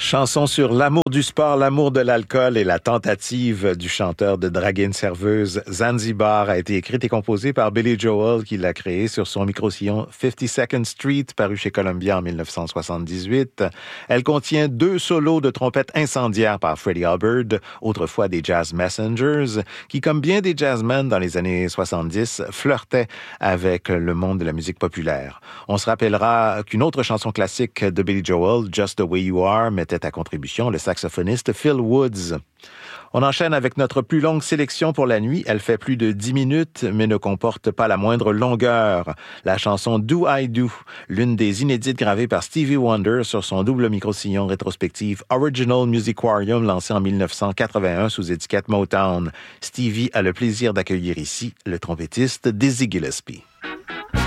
Chanson sur l'amour du sport, l'amour de l'alcool et la tentative du chanteur de draguer une serveuse. Zanzibar a été écrite et composée par Billy Joel qui l'a créée sur son micro-sillon 52nd Street, paru chez Columbia en 1978. Elle contient 2 solos de trompette incendiaires par Freddie Hubbard, autrefois des Jazz Messengers, qui, comme bien des jazzmen dans les années 70, flirtaient avec le monde de la musique populaire. On se rappellera qu'une autre chanson classique de Billy Joel, Just the Way You Are, mettait à contribution le saxophoniste Phil Woods. On enchaîne avec notre plus longue sélection pour la nuit. Elle fait plus de 10 minutes, mais ne comporte pas la moindre longueur. La chanson Do I Do, l'une des inédites gravées par Stevie Wonder sur son double micro-sillon rétrospective Original Musicarium lancé en 1981 sous étiquette Motown. Stevie a le plaisir d'accueillir ici le trompettiste Dizzy Gillespie.